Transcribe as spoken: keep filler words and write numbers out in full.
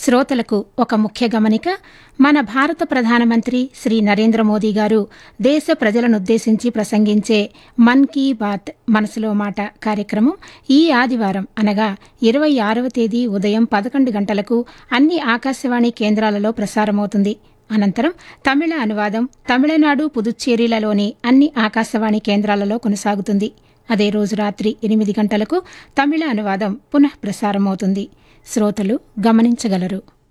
శ్రోతలకు ఒక ముఖ్య గమనిక. మన భారత ప్రధానమంత్రి శ్రీ నరేంద్ర మోదీ గారు దేశ ప్రజలనుద్దేశించి ప్రసంగించే మన్ కీ బాత్ మనసులో మాట కార్యక్రమం ఈ ఆదివారం అనగా ఇరవై ఆరవ తేదీ ఉదయం పదకొండు గంటలకు అన్ని ఆకాశవాణి కేంద్రాలలో ప్రసారమవుతుంది. అనంతరం తమిళ అనువాదం తమిళనాడు, పుదుచ్చేరిలలోని అన్ని ఆకాశవాణి కేంద్రాలలో కొనసాగుతుంది. అదే రోజు రాత్రి ఎనిమిది గంటలకు తమిళ అనువాదం పునః ప్రసారమవుతుంది. శ్రోతలు గమనించగలరు.